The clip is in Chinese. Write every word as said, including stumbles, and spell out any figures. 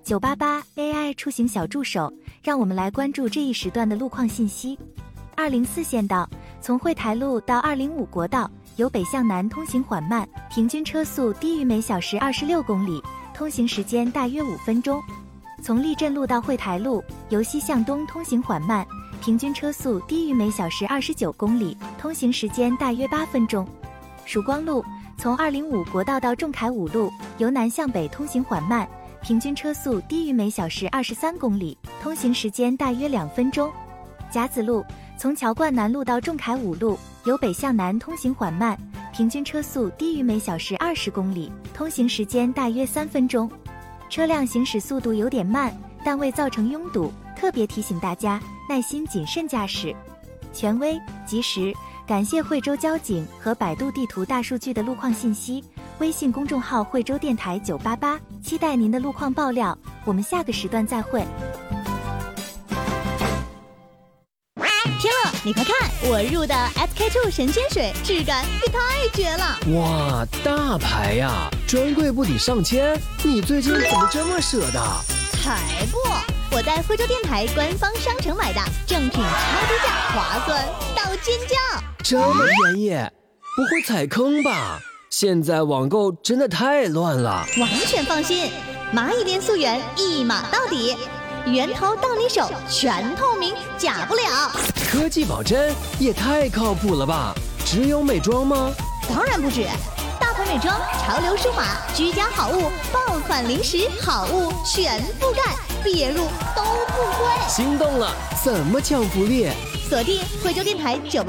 九八八 A I 出行小助手，让我们来关注这一时段的路况信息。二零四县道，从惠台路到二零五国道，由北向南通行缓慢，平均车速低于每小时二十六公里，通行时间大约五分钟。从立镇路到惠台路，由西向东通行缓慢，平均车速低于每小时二十九公里，通行时间大约八分钟。曙光路，从二零五国道到仲恺五路，由南向北通行缓慢，平均车速低于每小时二十三公里，通行时间大约两分钟。甲子路，从乔冠南路到仲恺五路，由北向南通行缓慢，平均车速低于每小时二十公里，通行时间大约三分钟。车辆行驶速度有点慢，但未造成拥堵，特别提醒大家耐心谨慎驾驶。权威、及时，感谢惠州交警和百度地图大数据的路况信息。微信公众号惠州电台九八八，期待您的路况爆料。我们下个时段再会。 天乐，你快看，我入的 S K two 神仙水，质感也太绝了！ 哇，大牌呀，专柜不抵上千，你最近怎么这么舍得？ 才不！我在惠州电台官方商城买的，正品超低价，划算到尖叫！ 这么便宜，不会踩坑吧？现在网购真的太乱了。 完全放心，蚂蚁链溯源一码到底，源头到你手，全透明，假不了。 科技保真也太靠谱了吧？只有美妆吗？ 当然不止，大牌美妆、潮流数码、居家好物、爆款零食，好物全覆盖，别入都不亏。 心动了，怎么抢福利？ 锁定惠州电台九。